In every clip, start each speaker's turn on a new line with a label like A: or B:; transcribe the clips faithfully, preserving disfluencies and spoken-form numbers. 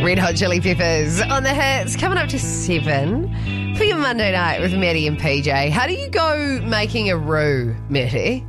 A: Red Hot Chili Peppers on the hits, coming up to seven for your Monday night with Maddie and P J. How do you go making a roux, Matty?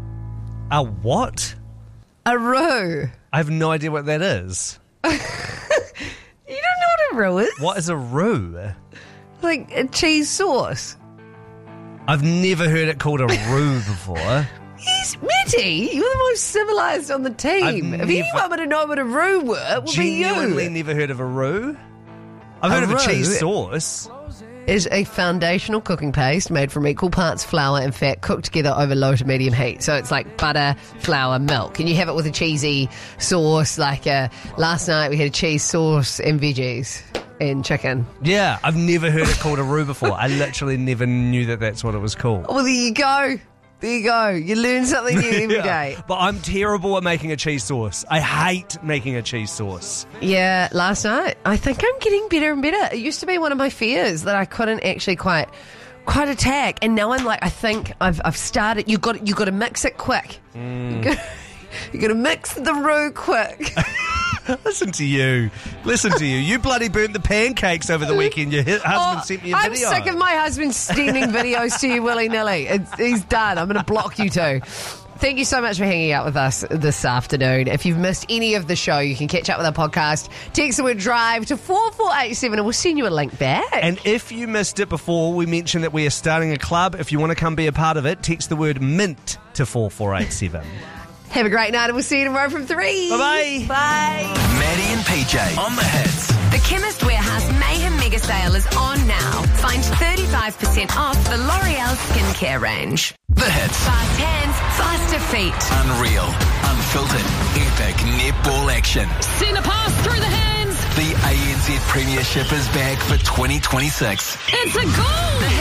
B: A what?
A: A roux.
B: I have no idea what that is.
A: You don't know what a roux is?
B: What is a roux?
A: Like a cheese sauce.
B: I've never heard it called a roux before.
A: Yes, Matty, you're the most civilised on the team.
B: I've
A: If
B: never-
A: anyone would have known what a roux were, it would be
B: Genuinely
A: you.
B: never heard of a roux. I've
A: A
B: heard of a
A: roux?
B: cheese sauce.
A: Is a foundational cooking paste made from equal parts flour and fat cooked together over low to medium heat. So it's like butter, flour, milk. And you have it with a cheesy sauce. Like uh, last night we had a cheese sauce and veggies and chicken.
B: Yeah, I've never heard it called a roux before. I literally never knew that that's what it was called.
A: Well, there you go. There you go. You learn something new every
B: Yeah.
A: day.
B: But I'm terrible at making a cheese sauce. I hate making a cheese sauce.
A: Yeah, last night. I think I'm getting better and better. It used to be one of my fears that I couldn't actually quite quite attack. And now I'm like, I think I've I've started. You got you got to mix it quick.
B: Mm.
A: You got you got to mix the roux quick.
B: Listen to you. Listen to you. You bloody burnt the pancakes over the weekend. Your hi- husband
A: Oh,
B: sent me a
A: I'm
B: video.
A: sick of my husband sending videos to you willy-nilly. It's, he's done. I'm going to block you too. Thank you so much for hanging out with us this afternoon. If you've missed any of the show, you can catch up with our podcast. Text the word drive to four four eight seven and we'll send you a link back.
B: And if you missed it before, we mentioned that we are starting a club. If you want to come be a part of it, text the word mint to four four eight seven.
A: Have a great night and we'll see you tomorrow from three.
B: Bye-bye.
A: Bye.
C: Maddie and P J on the hits.
D: The Chemist Warehouse Mayhem Mega Sale is on now. Find thirty-five percent off the L'Oreal skincare range.
C: The hits.
D: Fast hands, faster feet.
C: Unreal, unfiltered, epic netball action.
D: Send a pass through the hands.
C: The A N Z Premiership is back for twenty twenty-six.
D: It's a goal.